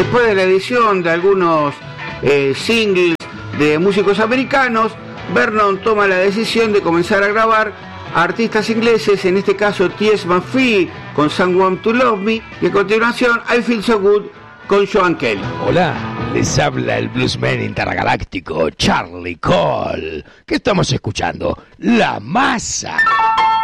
Después de la edición de algunos singles de músicos americanos, Vernon toma la decisión de comenzar a grabar a artistas ingleses, en este caso T.S. McPhee con Someone to Love Me, y a continuación I Feel So Good con Joan Kelly. Hola, les habla el bluesman intergaláctico Charlie Cole. ¿Qué estamos escuchando? La Masa.